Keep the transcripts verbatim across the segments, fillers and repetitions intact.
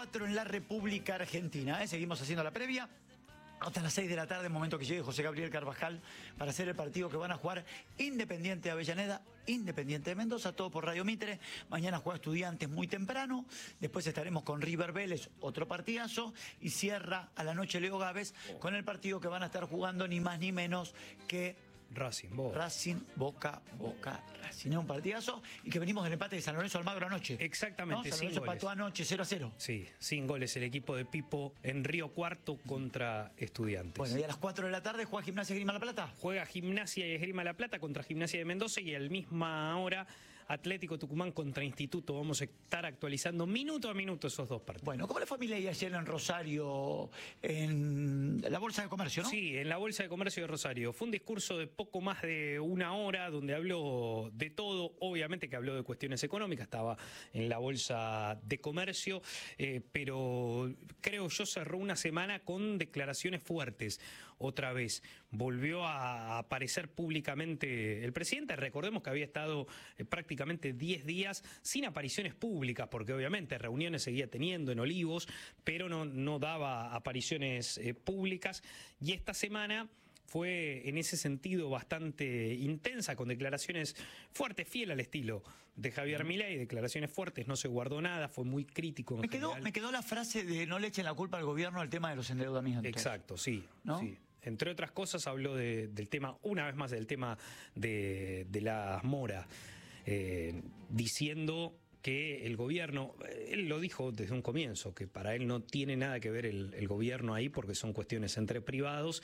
cuatro en la República Argentina. ¿eh? Seguimos haciendo la previa. Hasta las seis de la tarde, momento que llegue José Gabriel Carvajal para hacer el partido que van a jugar Independiente de Avellaneda, Independiente de Mendoza, todo por Radio Mitre. Mañana juega Estudiantes muy temprano, después estaremos con River Vélez, otro partidazo, y cierra a la noche Leo Gávez con el partido que van a estar jugando ni más ni menos que Racing, Boca. Racing, Boca, Boca, Racing. Es un partidazo y que venimos del empate de San Lorenzo Almagro anoche. Exactamente, ¿no? San sin Lorenzo goles. empató anoche cero a cero. Sí, sin goles el equipo de Pipo en Río Cuarto contra Estudiantes. Bueno, y a las cuatro de la tarde juega Gimnasia Grima La Plata. Juega Gimnasia y Esgrima La Plata contra Gimnasia de Mendoza y a la misma hora Atlético Tucumán contra Instituto. Vamos a estar actualizando minuto a minuto esos dos partidos. Bueno, ¿cómo le fue a Milei ayer en Rosario, en la Bolsa de Comercio, no? Sí, en la Bolsa de Comercio de Rosario. Fue un discurso de poco más de una hora donde habló de todo. Obviamente que habló de cuestiones económicas, estaba en la Bolsa de Comercio, eh, pero creo yo cerró una semana con declaraciones fuertes. Otra vez volvió a aparecer públicamente el presidente. Recordemos que había estado eh, prácticamente diez días sin apariciones públicas, porque obviamente reuniones seguía teniendo en Olivos, pero no, no daba apariciones eh, públicas. Y esta semana fue en ese sentido bastante intensa, con declaraciones fuertes, fiel al estilo de Javier Milei, declaraciones fuertes, no se guardó nada, fue muy crítico en me quedó, general. me quedó la frase de no le echen la culpa al gobierno al tema de los endeudamientos. Exacto, sí, ¿no? sí. Entre otras cosas habló de, del tema, una vez más del tema de, de la mora, eh, diciendo que el gobierno, él lo dijo desde un comienzo, que para él no tiene nada que ver el, el gobierno ahí porque son cuestiones entre privados,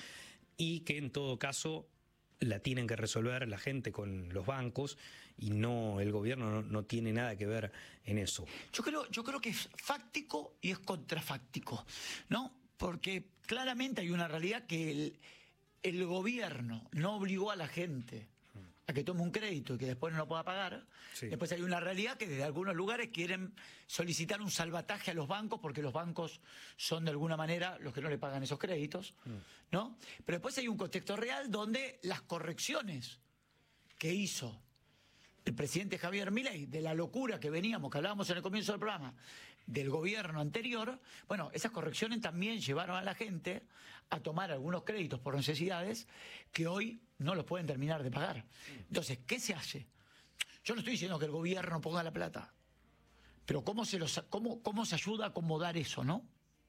y que en todo caso la tienen que resolver la gente con los bancos y no el gobierno no, no tiene nada que ver en eso. Yo creo, yo creo que es fáctico y es contrafáctico, ¿no? Porque claramente hay una realidad que el, el gobierno no obligó a la gente a que tome un crédito y que después no lo pueda pagar. Sí. Después hay una realidad que desde algunos lugares quieren solicitar un salvataje a los bancos porque los bancos son de alguna manera los que no le pagan esos créditos, ¿no? Pero después hay un contexto real donde las correcciones que hizo el presidente Javier Milei, de la locura que veníamos, que hablábamos en el comienzo del programa, del gobierno anterior, bueno, esas correcciones también llevaron a la gente a tomar algunos créditos por necesidades que hoy no los pueden terminar de pagar. Entonces, ¿qué se hace? Yo no estoy diciendo que el gobierno ponga la plata, pero ¿cómo se, los, cómo, cómo se ayuda a acomodar eso, no?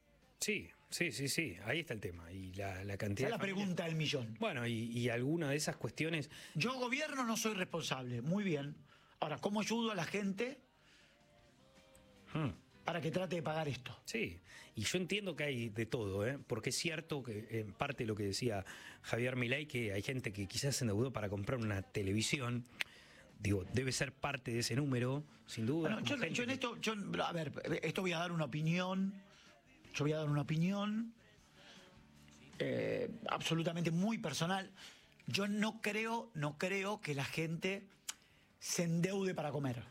Sí, sí, sí, sí, ahí está el tema. Y la, la cantidad. Esa es la pregunta del millón. Bueno, y, y alguna de esas cuestiones. Yo, gobierno, no soy responsable. Muy bien. Ahora, ¿cómo ayudo a la gente hmm. para que trate de pagar esto? Sí, y yo entiendo que hay de todo, ¿eh? Porque es cierto que, en parte, lo que decía Javier Milei, que hay gente que quizás se endeudó para comprar una televisión. Digo, debe ser parte de ese número, sin duda. Bueno, yo, yo en que... esto, yo, a ver, esto voy a dar una opinión. Yo voy a dar una opinión eh, absolutamente muy personal. Yo no creo, no creo que la gente se endeude para comer,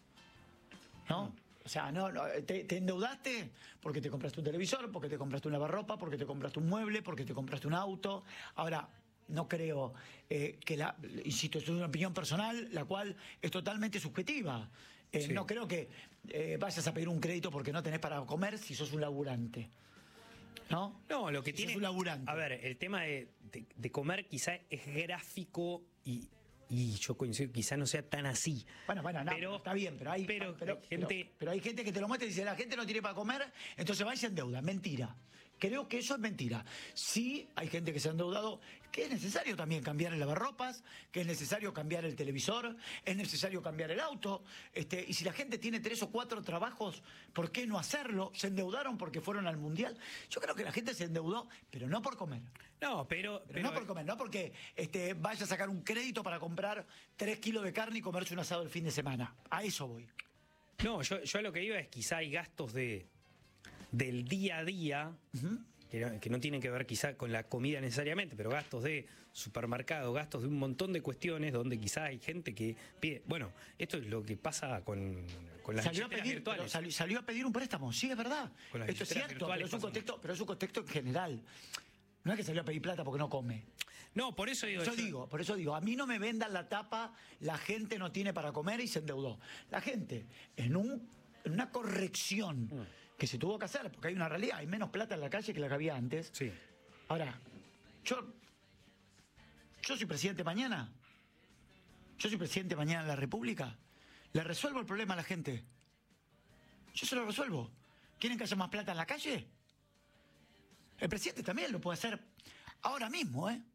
¿no? O sea, no, no te, te endeudaste porque te compraste un televisor, porque te compraste un lavarropa, porque te compraste un mueble, porque te compraste un auto. Ahora, no creo eh, que la, insisto, esto es una opinión personal, la cual es totalmente subjetiva. Eh, sí. No creo que eh, vayas a pedir un crédito porque no tenés para comer si sos un laburante. ¿No? No, lo que si tiene. Sos un laburante. A ver, el tema de, de, de comer quizá es gráfico y. Y yo coincido, quizá no sea tan así. Bueno, bueno, no, pero, está bien, pero hay, pero, pero, gente... pero, pero hay gente que te lo muestra y dice, la gente no tiene para comer, entonces va y se endeuda. Mentira. Creo que eso es mentira. Sí, hay gente que se ha endeudado, que es necesario también cambiar el lavarropas, que es necesario cambiar el televisor, es necesario cambiar el auto. Este, y si la gente tiene tres o cuatro trabajos, ¿por qué no hacerlo? Se endeudaron porque fueron al Mundial. Yo creo que la gente se endeudó, pero no por comer. No, pero... Pero, pero no por comer, no porque este, vaya a sacar un crédito para comprar tres kilos de carne y comerse un asado el fin de semana. A eso voy. No, yo, yo a lo que iba es quizá hay gastos de del día a día, uh-huh. que, no, que no tienen que ver quizá con la comida necesariamente, pero gastos de supermercado, gastos de un montón de cuestiones donde quizá hay gente que pide... Bueno, esto es lo que pasa con, con las salió a pedir, virtuales. Salió, salió a pedir un préstamo, sí, es verdad. Esto es cierto, pero es, un contexto, pero es un contexto en general. No es que salió a pedir plata porque no come. No, por eso digo yo eso. digo, por eso digo, a mí no me vendan la tapa, la gente no tiene para comer y se endeudó. La gente, en, un, en una corrección mm. que se tuvo que hacer, porque hay una realidad, hay menos plata en la calle que la que había antes. Sí. Ahora, yo, yo soy presidente mañana, yo soy presidente mañana de la República, le resuelvo el problema a la gente. Yo se lo resuelvo. ¿Quieren que haya más plata en la calle? El presidente también lo puede hacer ahora mismo, ¿eh?